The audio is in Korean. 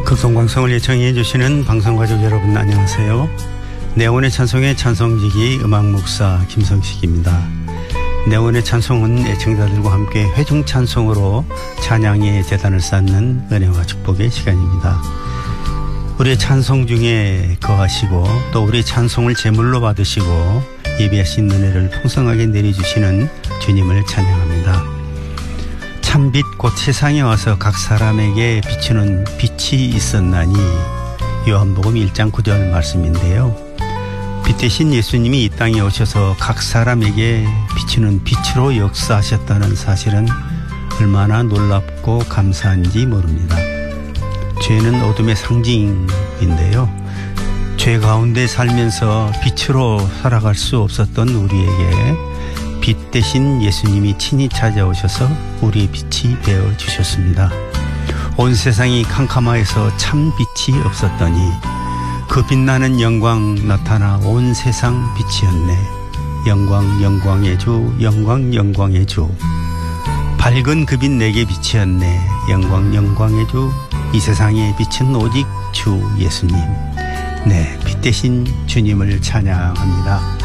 극동방송을 예청해 주시는 방송가족 여러분 안녕하세요. 내온의 찬송의 찬송지기 음악목사 김성식입니다. 내온의 찬송은 애청자들과 함께 회중찬송으로 찬양의 제단을 쌓는 은혜와 축복의 시간입니다. 우리의 찬송 중에 거하시고 또 우리의 찬송을 제물로 받으시고 예비하신 은혜를 풍성하게 내려주시는 주님을 찬양합니다. 참빛 곧 세상에 와서 각 사람에게 비추는 빛이 있었나니 요한복음 1장 9절 말씀인데요. 빛 대신 예수님이 이 땅에 오셔서 각 사람에게 비추는 빛으로 역사하셨다는 사실은 얼마나 놀랍고 감사한지 모릅니다. 죄는 어둠의 상징인데요. 죄 가운데 살면서 빛으로 살아갈 수 없었던 우리에게 빛 대신 예수님이 친히 찾아오셔서 우리의 빛이 되어주셨습니다. 온 세상이 캄캄하여서 참 빛이 없었더니 그 빛나는 영광 나타나 온 세상 빛이었네. 영광 영광의 주, 영광 영광의 주. 밝은 그 빛 내게 빛이었네. 영광 영광의 주. 이 세상의 빛은 오직 주 예수님. 네, 빛 대신 주님을 찬양합니다.